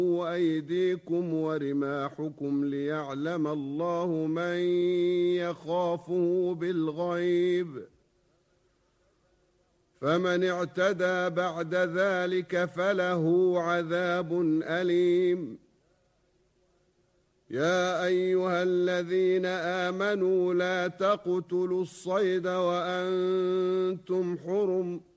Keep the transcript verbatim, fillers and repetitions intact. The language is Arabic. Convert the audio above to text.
وأيديكم ورماحكم ليعلم الله من يخافه بالغيب، فمن اعتدى بعد ذلك فله عذاب أليم. يا أيها الذين آمنوا لا تقتلوا الصيد وأنتم حرم